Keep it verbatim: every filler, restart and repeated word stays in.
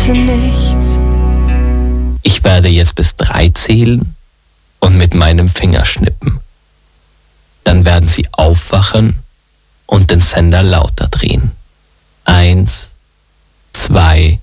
bitte nicht. Ich werde jetzt bis drei zählen und mit meinem Finger schnippen. Dann werden Sie aufwachen und den Sender lauter drehen. Eins, zwei,